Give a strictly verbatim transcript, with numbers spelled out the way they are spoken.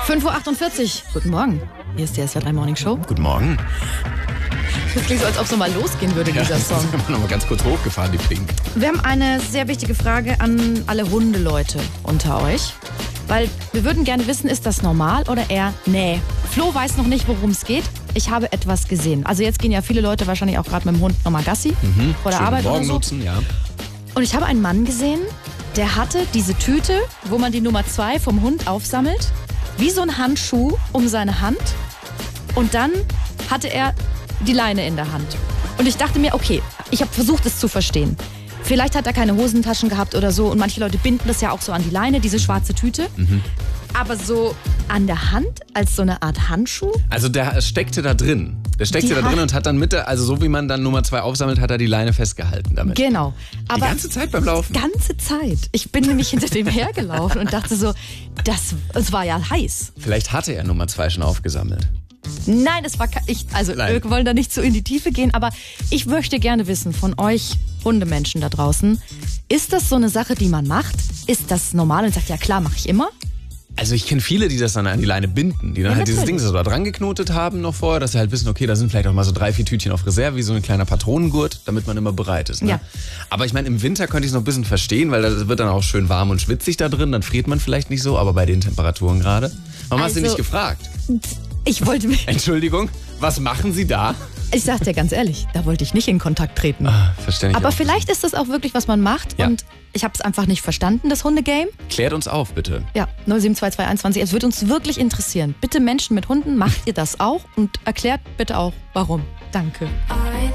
fünf Uhr achtundvierzig. Guten Morgen. Hier ist die S W R drei Morning Show. Guten Morgen. Das klingt so, als ob es nochmal losgehen würde, Ja, dieser das Song. ist immer noch mal ganz kurz hochgefahren, die Pink. Wir haben eine sehr wichtige Frage an alle Hundeleute unter euch. Weil wir würden gerne wissen, ist das normal oder eher nee. Flo weiß noch nicht, worum es geht. Ich habe etwas gesehen. Also jetzt gehen ja viele Leute wahrscheinlich auch gerade mit dem Hund nochmal Gassi Mhm. vor der Schönen Arbeit oder Morgen so. nutzen, ja. Und ich habe einen Mann gesehen, der hatte diese Tüte, wo man die Nummer zwei vom Hund aufsammelt, wie so ein Handschuh um seine Hand. Und dann hatte er die Leine in der Hand. Und ich dachte mir, okay, ich habe versucht, es zu verstehen. Vielleicht hat er keine Hosentaschen gehabt oder so. Und manche Leute binden das ja auch so an die Leine, diese schwarze Tüte. Mhm. Aber so an der Hand als so eine Art Handschuh? Also der steckte da drin. Der steckte Die da hat- drin und hat dann mit der, also so wie man dann Nummer zwei aufsammelt, hat er die Leine festgehalten damit. Genau. Die Aber ganze Zeit beim Laufen. ganze Zeit. Ich bin nämlich hinter dem hergelaufen und dachte so, das, es war ja heiß. Vielleicht hatte er Nummer zwei schon aufgesammelt. Nein, es war ke- ich, also Nein. wir wollen da nicht so in die Tiefe gehen, aber ich möchte gerne wissen von euch Hundemenschen da draußen, ist das so eine Sache, die man macht? Ist das normal? Und sagt, ja klar, mache ich immer. Also ich kenne viele, die das dann an die Leine binden, die dann Ja, halt dieses natürlich. Ding so da dran geknotet haben noch vorher, dass sie halt wissen, okay, da sind vielleicht auch mal so drei, vier Tütchen auf Reserve, wie so ein kleiner Patronengurt, damit man immer bereit ist. Ne? Ja. Aber ich meine, im Winter könnte ich es noch ein bisschen verstehen, weil da wird dann auch schön warm und schwitzig da drin, dann friert man vielleicht nicht so, aber bei den Temperaturen gerade. Warum hast du Also- nicht gefragt? Ich wollte mich, Entschuldigung, was machen Sie da? ich sag dir ganz ehrlich, da wollte ich nicht in Kontakt treten. Ah, verständlich. Aber auch. vielleicht ist das auch wirklich, was man macht Ja. und ich habe es einfach nicht verstanden, das Hundegame. Klärt uns auf, bitte. Ja, null sieben zwei zwei eins zwanzig. Es würde uns wirklich interessieren. Bitte Menschen mit Hunden, macht ihr das auch und erklärt bitte auch, warum. Danke. I